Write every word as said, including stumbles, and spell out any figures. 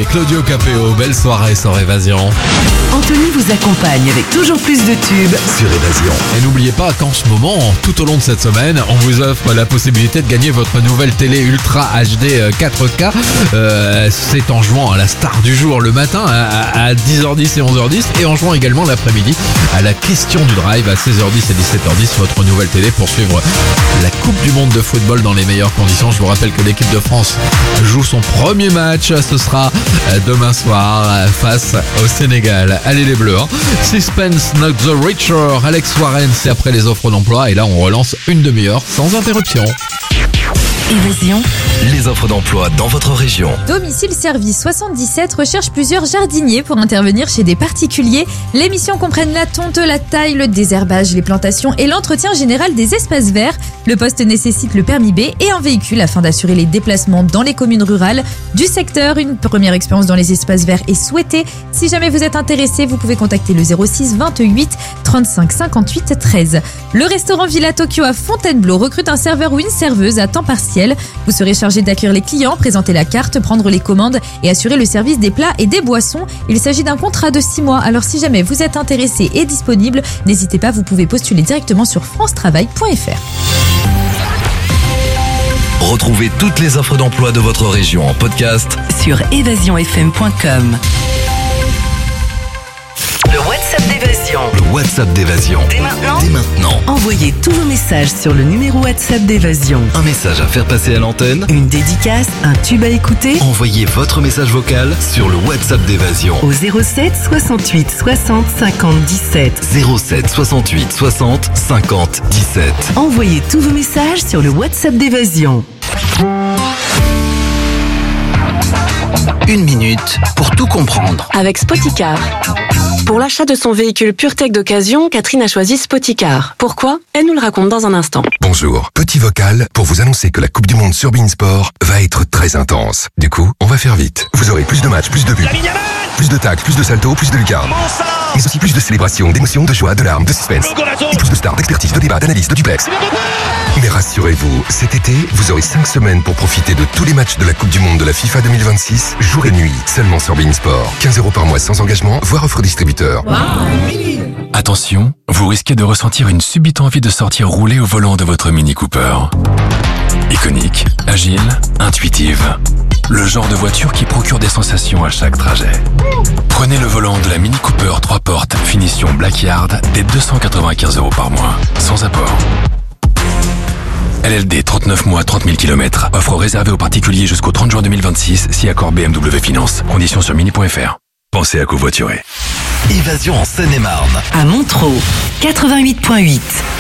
et Claudio Capéo. Belle soirée sur Évasion. Anthony vous accompagne avec toujours plus de tubes sur Évasion. Et n'oubliez pas qu'en ce moment, tout au long de cette semaine, on vous offre la possibilité de gagner votre nouvelle télé Ultra H D quatre K. Euh, c'est en jouant à la star du jour le matin à, à dix heures dix et onze heures dix et en jouant également l'après-midi à la question du drive à seize heures dix et dix-sept heures dix. Votre nouvelle télé pour suivre la Coupe du Monde de football dans les meilleures conditions. Je vous rappelle que l'équipe de France joue son premier match. Ce sera demain soir face au Sénégal. Allez les Bleus, hein. Suspense not the richer. Alex Warren, c'est après les offres d'emploi. Et là, on relance une demi-heure sans interruption. Évasion. Les offres d'emploi dans votre région. Domicile Service soixante-dix-sept recherche plusieurs jardiniers pour intervenir chez des particuliers. Les missions comprennent la tonte, la taille, le désherbage, les plantations et l'entretien général des espaces verts. Le poste nécessite le permis B et un véhicule afin d'assurer les déplacements dans les communes rurales du secteur. Une première expérience dans les espaces verts est souhaitée. Si jamais vous êtes intéressé, vous pouvez contacter le zéro six vingt-huit trente-cinq cinquante-huit treize. Le restaurant Villa Tokyo à Fontainebleau recrute un serveur ou une serveuse à temps partiel. Vous serez chargé d'accueillir les clients, présenter la carte, prendre les commandes et assurer le service des plats et des boissons. Il s'agit d'un contrat de six mois. Alors si jamais vous êtes intéressé et disponible, n'hésitez pas, vous pouvez postuler directement sur france travail point f r. Retrouvez toutes les offres d'emploi de votre région en podcast sur évasion f m point com. Le WhatsApp d'Évasion. Le WhatsApp d'Évasion. Dès maintenant, Dès maintenant. Envoyez tous vos messages sur le numéro WhatsApp d'Évasion. Un message à faire passer à l'antenne. Une dédicace, un tube à écouter. Envoyez votre message vocal sur le WhatsApp d'Évasion. Au zéro sept soixante-huit soixante cinquante dix-sept. zéro sept soixante-huit soixante cinquante dix-sept. Envoyez tous vos messages sur le WhatsApp d'Évasion. Une minute pour tout comprendre. Avec Spoticar. Pour l'achat de son véhicule PureTech d'occasion, Catherine a choisi Spoticar. Pourquoi ? Elle nous le raconte dans un instant. Bonjour, petit vocal pour vous annoncer que la Coupe du Monde sur Beansport va être très intense. Du coup, on va faire vite. Vous aurez plus de matchs, plus de buts, plus de tacles, plus de saltos, plus de lucarnes. Mais aussi plus de célébrations, d'émotions, de joie, de larmes, de suspense. Et plus de stars, d'expertise, de débats, d'analyse, de duplex. Mais rassurez-vous, cet été, vous aurez cinq semaines pour profiter de tous les matchs de la Coupe du Monde de la FIFA deux mille vingt-six, jour et nuit, seulement sur Beansport. quinze euros par mois sans engagement, voire offre distributeur. Attention, vous risquez de ressentir une subite envie de sortir rouler au volant de votre Mini Cooper. Iconique, agile, intuitive. Le genre de voiture qui procure des sensations à chaque trajet. Prenez le volant de la Mini Cooper trois portes, finition Blackyard, dès deux cent quatre-vingt-quinze euros par mois, sans apport. L L D, trente-neuf mois, trente mille kilomètres. Offre réservée aux particuliers jusqu'au trente juin deux mille vingt-six, si accord B M W Finance. Conditions sur mini point f r. Pensez à covoiturer. Évasion en Seine-et-Marne. À Montreux, quatre-vingt-huit point huit.